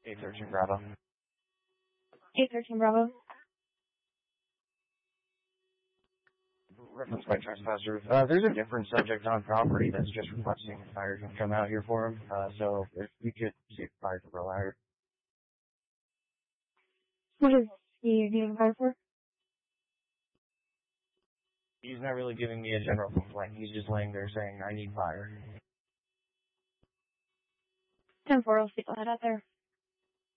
813 Bravo. 813 Bravo. Reference by trespasser. There's a different subject on property that's just requesting fire to come out here for him. So if we could see if fire to roll out. What is he getting fired for? He's not really giving me a general complaint. He's just laying there saying, I need fire. 10-4, I'll head out there.